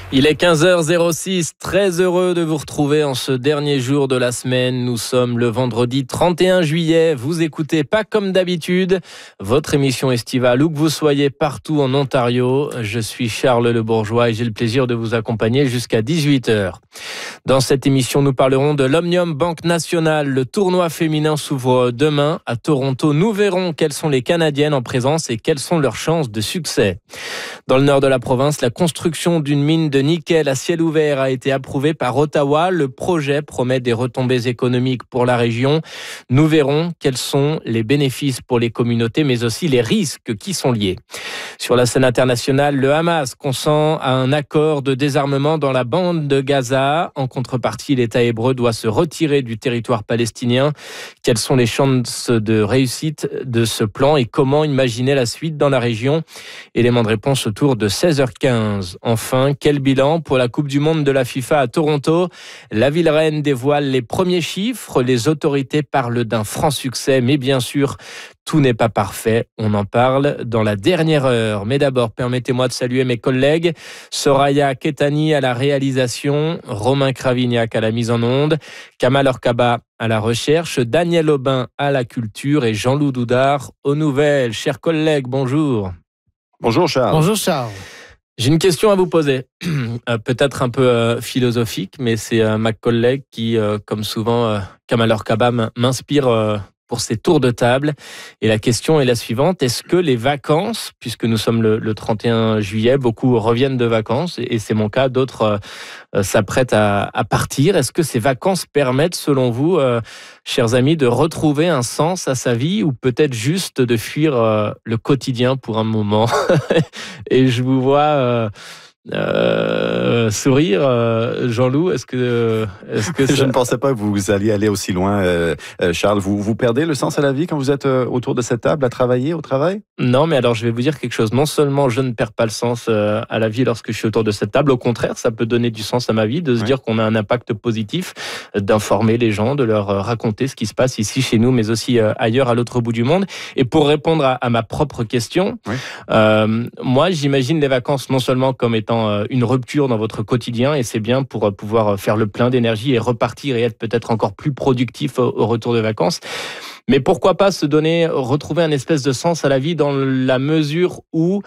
Il est 15h06, très heureux de vous retrouver en ce dernier jour de la semaine. Nous sommes le vendredi 31 juillet. Vous écoutez pas comme d'habitude votre émission estivale où que vous soyez partout en Ontario. Je suis Charles Le Bourgeois et j'ai le plaisir de vous accompagner jusqu'à 18h. Dans cette émission, nous parlerons de l'Omnium Banque Nationale. Le tournoi féminin s'ouvre demain à Toronto. Nous verrons quelles sont les Canadiennes en présence et quelles sont leurs chances de succès. Dans le nord de la province, la construction d'une mine de nickel à ciel ouvert a été approuvée par Ottawa. Le projet promet des retombées économiques pour la région. Nous verrons quels sont les bénéfices pour les communautés, mais aussi les risques qui sont liés. Sur la scène internationale, le Hamas consent à un accord de désarmement dans la bande de Gaza. En contrepartie, l'État hébreu doit se retirer du territoire palestinien. Quelles sont les chances de réussite de ce plan et comment imaginer la suite dans la région? Élément de réponse autour de 16h15. Enfin, quel bilan pour la Coupe du Monde de la FIFA à Toronto? La ville reine dévoile les premiers chiffres. Les autorités parlent d'un franc succès, mais bien sûr, tout n'est pas parfait. On en parle dans la dernière heure. Mais d'abord, permettez-moi de saluer mes collègues. Soraya Ketani à la réalisation, Romain Cravignac à la mise en onde, Kamal Orkaba à la recherche, Daniel Aubin à la culture et Jean-Loup Doudard aux nouvelles. Chers collègues, bonjour. Bonjour Charles. Bonjour Charles. J'ai une question à vous poser, peut-être un peu philosophique, mais c'est ma collègue qui, comme souvent, Kamal Orkaba m'inspire pour ces tours de table. Et la question est la suivante. Est-ce que les vacances, puisque nous sommes le 31 juillet, beaucoup reviennent de vacances, et c'est mon cas, d'autres s'apprêtent à partir. Est-ce que ces vacances permettent, selon vous, chers amis, de retrouver un sens à sa vie ou peut-être juste de fuir le quotidien pour un moment? Et je vous vois... sourire, Jean-Loup, est-ce que Je ne pensais pas que vous alliez aller aussi loin, Charles. Vous perdez le sens à la vie quand vous êtes autour de cette table à travailler, au travail? Non, mais alors je vais vous dire quelque chose. Non seulement je ne perds pas le sens à la vie lorsque je suis autour de cette table, au contraire, ça peut donner du sens à ma vie, de se dire qu'on a un impact positif, d'informer les gens, de leur raconter ce qui se passe ici chez nous, mais aussi ailleurs à l'autre bout du monde. Et pour répondre à ma propre question, moi j'imagine les vacances non seulement comme étant une rupture dans votre quotidien, et c'est bien pour pouvoir faire le plein d'énergie et repartir et être peut-être encore plus productif au retour de vacances. Mais pourquoi pas retrouver un espèce de sens à la vie dans la mesure où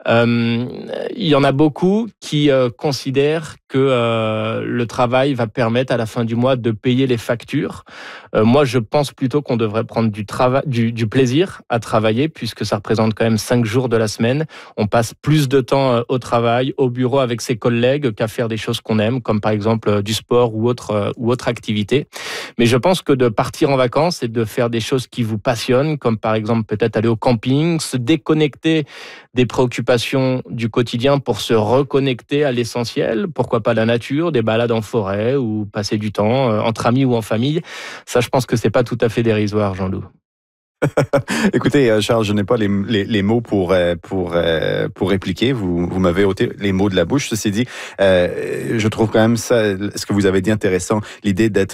il y en a beaucoup qui considèrent que le travail va permettre à la fin du mois de payer les factures. Moi, je pense plutôt qu'on devrait prendre du plaisir à travailler, puisque ça représente quand même 5 jours de la semaine. On passe plus de temps au travail, au bureau avec ses collègues qu'à faire des choses qu'on aime, comme par exemple du sport ou autre activité. Mais je pense que de partir en vacances et de faire des choses qui vous passionnent, comme par exemple peut-être aller au camping, se déconnecter des préoccupations du quotidien pour se reconnecter à l'essentiel, pourquoi pas la nature, des balades en forêt ou passer du temps entre amis ou en famille. Ça, je pense que c'est pas tout à fait dérisoire, Jean-Loup. Écoutez, Charles, je n'ai pas les mots pour répliquer. Vous m'avez ôté les mots de la bouche. Ceci dit, je trouve quand même ça, ce que vous avez dit intéressant, l'idée de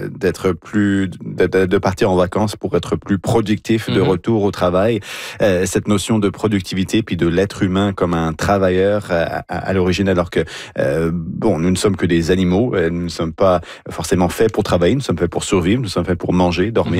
partir en vacances pour être plus productif, de retour au travail. Cette notion de productivité puis de l'être humain comme un travailleur à l'origine, alors que nous ne sommes que des animaux. Nous ne sommes pas forcément faits pour travailler. Nous sommes faits pour survivre. Nous sommes faits pour manger, dormir.